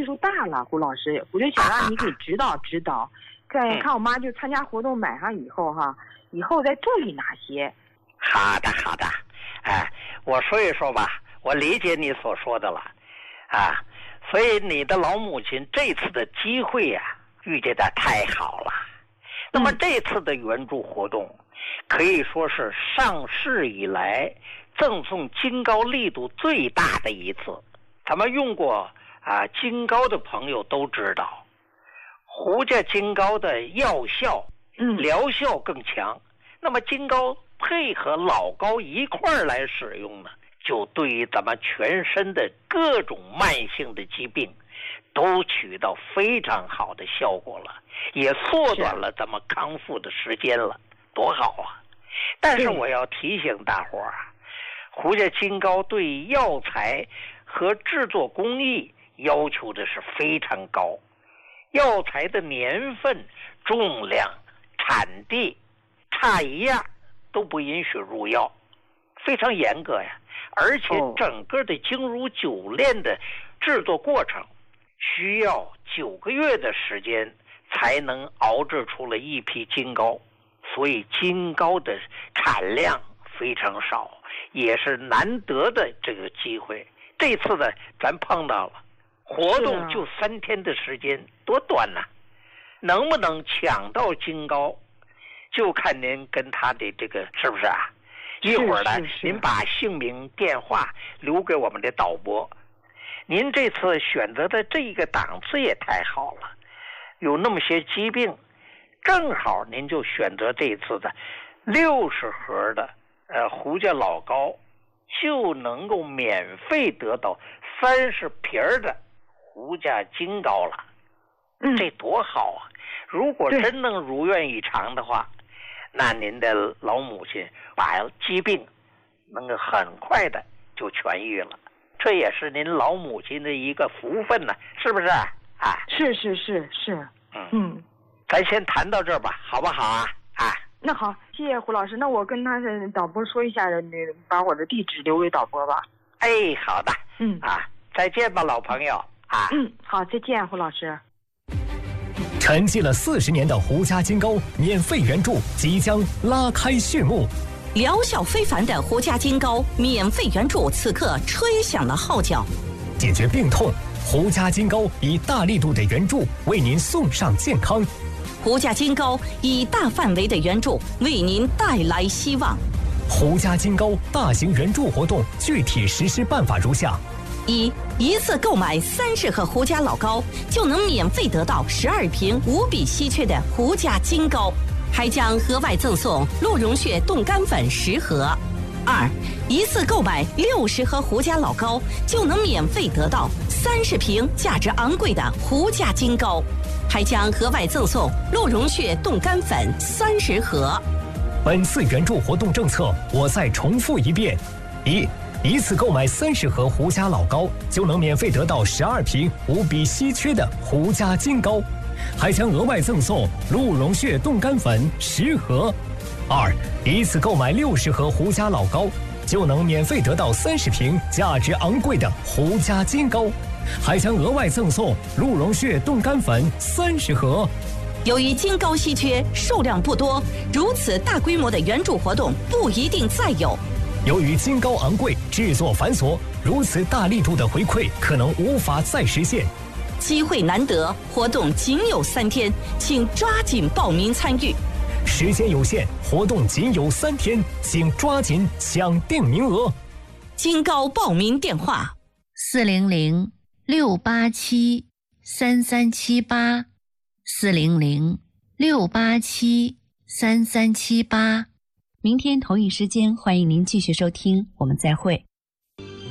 数大了，胡老师，我就想让你给指导指导，看我妈就参加活动买上以后哈，以后再注意哪些。 好的，我说一说吧，我理解你所说的了，所以你的老母亲这次的机会呀，遇见的太好了。那么这次的援助活动，可以说是上市以来赠送金膏力度最大的一次。咱们用过金膏的朋友都知道，胡家金膏的药效、疗效更强。那么金膏配合老膏一块儿来使用呢，就对于咱们全身的各种慢性的疾病都起到非常好的效果了，也缩短了咱们康复的时间了，多好啊！但是我要提醒大伙儿胡家金膏对药材和制作工艺要求的是非常高，药材的年份、重量、产地差一样都不允许入药，非常严格呀。而且整个的精如酒炼的制作过程需要9个月的时间才能熬制出了一批金膏，所以金膏的产量非常少，也是难得的这个机会。这次呢，咱碰到了，活动就3天的时间，多短呐！能不能抢到金膏，就看您跟他的这个是不是啊？一会儿呢，您把姓名、电话留给我们的导播。您这次选择的这个档次也太好了，有那么些疾病，正好您就选择这次的60盒的胡家老膏，就能够免费得到30瓶的胡家金膏了。这多好啊！如果真能如愿以偿的话，那您的老母亲把疾病能够很快的就痊愈了，这也是您老母亲的一个福分呢，是不是啊？ 是。 咱先谈到这儿吧，好不好啊？ 那好，谢谢胡老师。那我跟他的导播说一下，把我的地址留给导播吧。 好的。再见吧，老朋友啊。 好，再见，胡老师。 沉寂了40年的胡家金膏免费援助即将拉开序幕， 疗效非凡的胡家金膏免费援助此刻吹响了号角。 解决病痛，胡家金膏以大力度的援助为您送上健康。 胡家金膏以大范围的援助为您带来希望。 胡家金膏大型援助活动具体实施办法如下： 一次购买30盒胡家老膏，就能免费得到12瓶无比稀缺的胡家金膏，还将额外赠送鹿茸血冻干粉10盒。一次购买60盒胡家老膏，就能免费得到30瓶价值昂贵的胡家金膏，还将额外赠送鹿茸血冻干粉30盒。 本次援助活动政策我再重复一遍：一次购买30盒胡家老膏，就能免费得到12瓶无比稀缺的胡家金膏，还将额外赠送鹿茸血冻干粉10盒。一次购买60盒胡家老膏，就能免费得到30瓶价值昂贵的胡家金膏，还将额外赠送鹿茸血冻干粉30盒。 由于金膏稀缺，数量不多，如此大规模的援助活动不一定再有。 由于金膏昂贵，制作繁琐，如此大力度的回馈可能无法再实现。 机会难得，活动仅有3天，请抓紧报名参与。 时间有限，活动仅有3天，请抓紧抢定名额。 金膏报名电话 ：400-687-3378，400-687-3378。明天同一时间，欢迎您继续收听，我们再会。